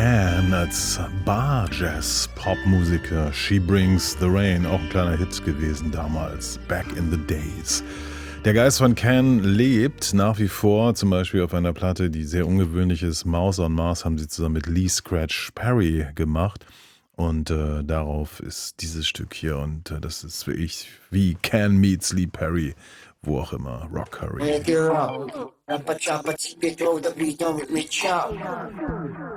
Can als Bar-Jazz-Popmusiker. She Brings the Rain, auch ein kleiner Hit gewesen damals, back in the days. Der Geist von Can lebt nach wie vor, zum Beispiel auf einer Platte, die sehr ungewöhnlich ist. Mouse on Mars haben sie zusammen mit Lee Scratch Perry gemacht. Und darauf ist dieses Stück hier. Und das ist für ich wie Can meets Lee Perry, wo auch immer, Rock Curry.